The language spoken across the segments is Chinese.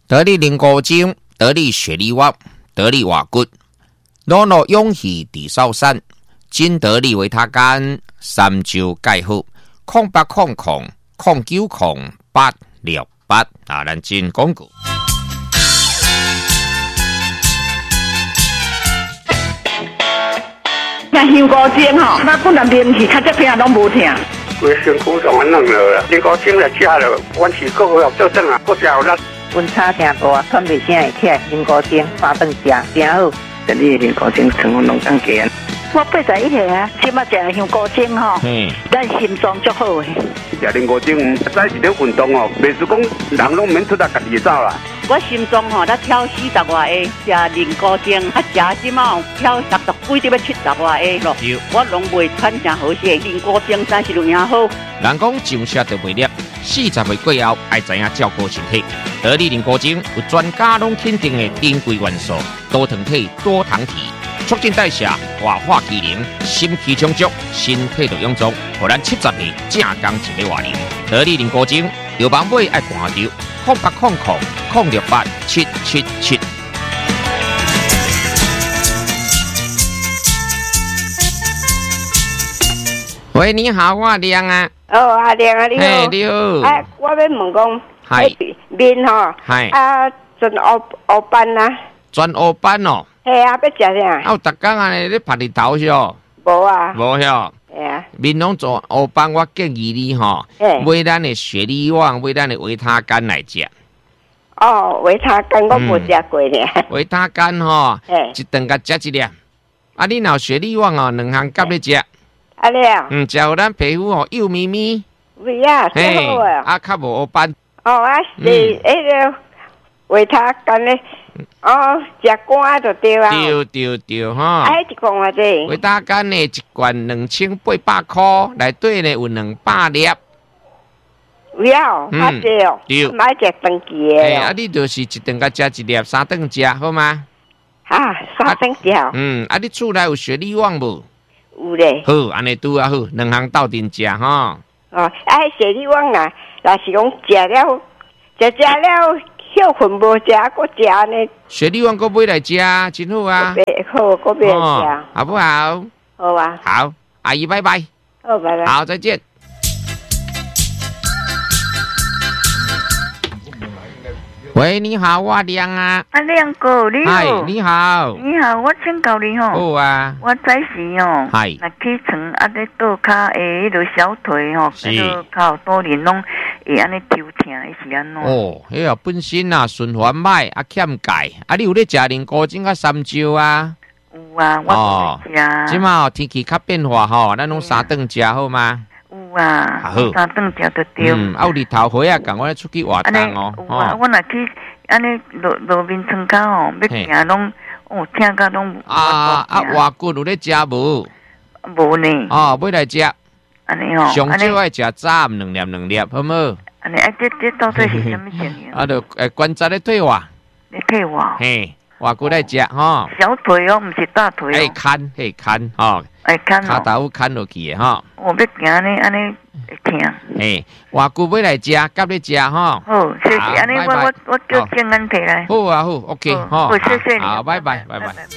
得力灵骨精，得力雪力旺，得力瓦骨，努努勇气地少山，金得力维他干，三周盖好，0800090868啊，咱进广告。 那香菇精吼，那不能连去，较这片拢无听。 规身躯上安弄了，香菇精来吃了，阮是个个做正啊，个食有力。 温差真大，喘袂声会起来，香菇精三顿食真好。 这里香菇精成分拢更低。 我81岁啊，即马食香菇精吼，咱心脏足好诶。 食香菇精，早是咧运动哦，袂是讲人拢免出来家己走啦。 我心脏吼，才跳40外下，食香菇精，食即马跳60几，要70外下咯。我拢袂喘真好势，香菇精真是有影好。 人讲上车就袂粒，40岁过后爱知影照顾身体。得力香菇精有专家拢肯定的珍贵元素，多糖体、多糖体。促进代谢、活化机能、心气充足、身体就臃肿，互咱70岁正刚一个活龄。得力香菇精，药房买爱看着0800068777。喂，你好，我亮啊。 哦，阿亮啊，你好。 嘿，你好。 哎，我要问讲， 系面吼， 系啊，全黑斑啊。 全黑斑哦。 系啊，要食啥？ 啊，逐工安尼咧拍日头是哦？ 无啊。 无晓。 系啊。 面拢做黑斑，我建议你吼，买咱的雪力旺，买咱的维他干来食。 哦，维他干我无食过呢。 维他干吼，一顿甲食一粒。啊，你若雪力旺哦，2项夹咧食。 啊了。 食互咱皮肤哦幼咪咪。 喂啊，真好啊。 啊，较无黑斑。 哦，啊是迄个维他干咧。哦，食干就对啊。 对吼。 啊，一罐偌济？ 维他干呢，一罐2800块，内底呢有200粒。 有，较济哦。 对。 买食长期的。 啊，你就是一顿甲食一粒，3顿食好吗？ 啊，3顿食。 啊，你厝内有雪力旺无？ 有咧。 好，安尼拄啊好，2项斗阵食吼。 哦，啊，雪力旺啊，若是讲食了，休困无食，搁食呢。 雪力旺搁买来食，真好啊。 好，搁买来食， 好不好？ 好啊。 好，阿姨拜拜。 好，拜拜。 好，再见。喂，你好，我亮啊。 啊，亮哥，你好。 嗨，你好。 你好，我请教你吼。 好啊。 我早时吼， 嗨， 那起床啊，咧倒骹迄个小腿吼，迄个骹多年拢会安尼抽疼，是安怎？ 哦，迄个本身啊循环歹啊欠钙，啊你有咧食灵菇精啊三椒啊？ 有啊，我有食。 即马天气较变化吼，咱拢3顿食好吗？ 有啊，好3顿食就对。 啊有日头花啊，赶快出去活动哦。 有啊，我若去安尼路面窗口吼，要行拢疼甲拢。 活骨有咧食无？ 无呢。 哦，买来食。 安尼吼。 上少爱食早2粒，好无？ 安尼这到底是什么情形？ 啊，就关节咧退化。 咧退化。 嘿，活骨来食吼。 小腿哦，毋是大腿哦。 会牵吼。会牵哦。 骹头牵落去的吼。 我要行安尼会疼。 嘿，活骨买来食，夹咧食吼。 好，谢谢。安尼我叫健安摕来。 好啊，好 ，OK， 吼。 好，谢谢你。 好，拜拜。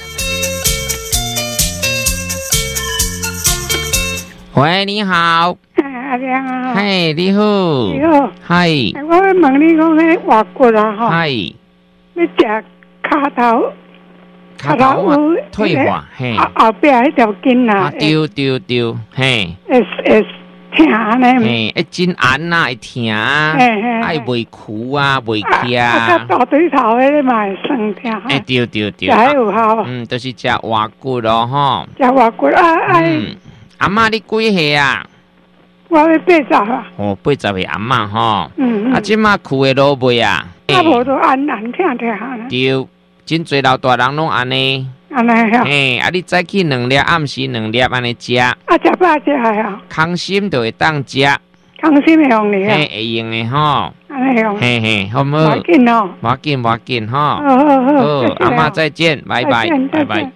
喂，你好。 阿亮啊。 嘿，你好。 你好。 嗨。 我要问你讲，迄活骨啊，吼。 嗨。 要食骹头。 骹头啊，退化，嘿。 后壁迄条筋啊。 对，嘿。 会疼安尼。 嘿，会真按啊，会疼啊，爱袂苦啊，袂起啊。大腿头迄嘛会酸疼。 对。 还有效。 就是食活骨咯，吼。 食活骨啊， 阿嬷你几岁啊？ 我要80啊。 哦，80岁阿嬷吼。 啊， 即马苦的落袂啊？ 啊，无都按疼哈。 对，真侪老大人拢安尼。 安尼呀。 嘿，啊，你早起2粒，暗时2粒安尼食。 啊，食饱食啊。 康心就会当食。 康心会用你啊？ 嘿，会用的吼。 安尼用。 嘿，好唔好？ 无紧哦。 无紧吼。 好， 阿嬷再见，拜拜。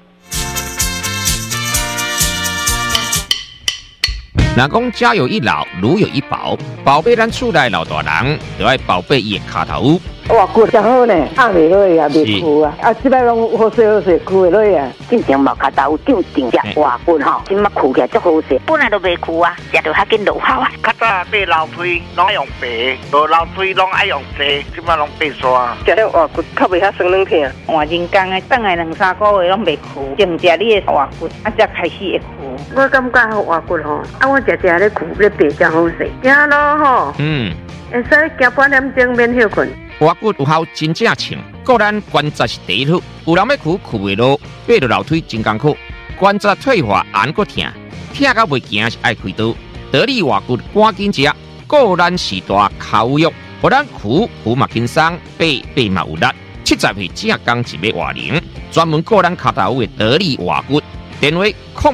人讲家有一老，如有一宝，宝贝咱厝内老大人，就爱宝贝伊的骹头。 哇，骨真好呢，压袂落去啊，袂枯啊，即摆拢好势，枯会落去啊。 进前毛卡豆就定只活骨吼，即马枯起来足好势，本来都袂枯啊，食着较紧落效啊。 较早买老腿拢爱用白，无老腿拢爱用细，即马拢变刷。 食了活骨较袂遐酸软疼， 换人工的，等下2-3个月拢袂枯，净食你的活骨，才开始会枯。 我感觉好活骨吼，我食咧枯咧白真好势，行路吼，会使行半点钟免休困。 活骨有效真正像，个咱关节是第一腿，有人要枯袂落，爬落楼梯真艰苦，关节退化按个疼，疼到袂行是爱开刀。得力活骨赶紧食，个咱是大口药，互咱枯嘛轻松，爬嘛有力。70岁正刚一尾活龄，专门个咱脚头的得力活骨，电话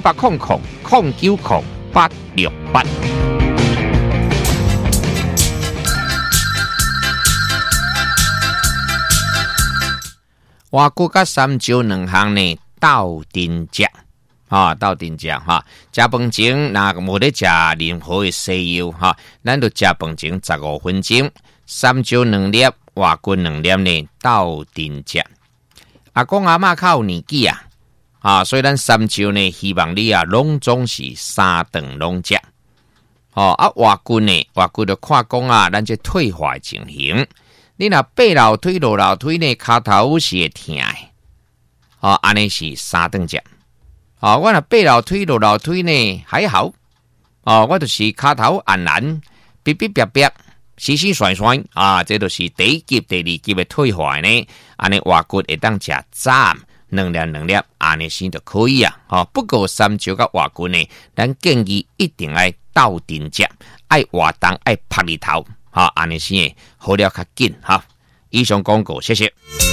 0800090868。活骨甲三椒两项呢斗阵食，斗阵食哈。食饭前若无咧食任何的西药哈，咱就食饭前15分钟，三椒2粒，活骨2粒呢斗阵食。阿公阿嬷较有年纪所以咱三椒呢，希望你拢总是3顿拢食。活骨呢，活骨就看讲咱这退化的情形。你若爬楼梯、落楼梯呢，脚头是会疼的。安尼是3顿食。我若爬楼梯、落楼梯呢，还好。我就是脚头按烂、哔哔哔哔、洗涮涮这就是第一级、第二级的退化呢。安尼活骨会当食早2粒，安尼先就可以不过三椒甲活骨呢，咱建议一定要斗阵食，爱活动，爱晒日头。安尼先好了较紧以上广告，谢谢。